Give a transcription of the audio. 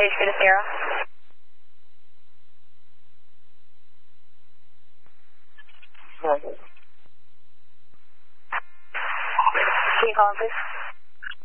HP to Sierra. Can you call him, please?